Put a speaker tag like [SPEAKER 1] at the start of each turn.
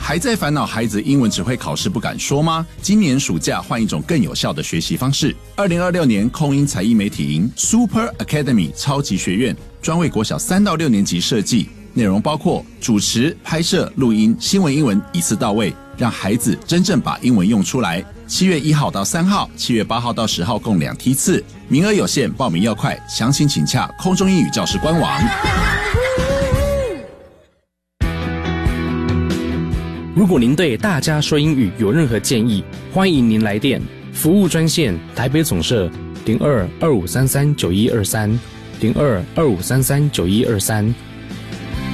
[SPEAKER 1] 还在烦恼孩子英文只会考试不敢说吗？今年暑假换一种更有效的学习方式。2026年空英才艺媒体营 Super Academy 超级学院专为国小3到6年级设计，内容包括主持、拍摄、录音、新闻英文一次到位，让孩子真正把英文用出来。7月1号到3号，7月8号到10号共2梯次，名额有限，报名要快，详情请洽空中英语教室官网。
[SPEAKER 2] 如果您对大家说英语有任何建议，欢迎您来电，服务专线台北总社02-2533-9123 02-2533-9123